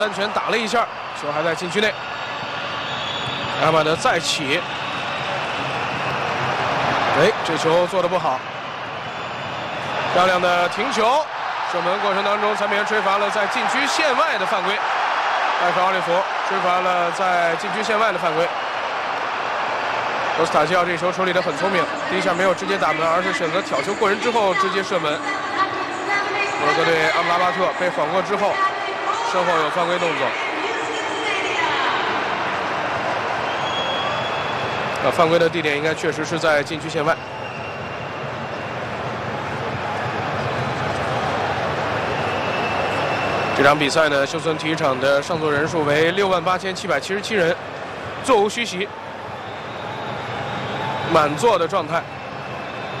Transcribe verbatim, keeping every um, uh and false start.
单拳打了一下，球还在禁区内。阿马德再起，哎，这球做得不好，漂亮的停球，射门过程当中，裁判员吹罚了在禁区线外的犯规，艾克奥利弗吹罚了在禁区线外的犯规。罗斯塔基奥这球处理得很聪明，第一下没有直接打门，而是选择挑球过人之后直接射门。摩洛哥队阿姆拉巴特被晃过之后，身后有犯规动作。呃，犯规的地点应该确实是在禁区线外。这场比赛呢，休斯顿体育场的上座人数为六万八千七百七十七人，座无虚席，满座的状态。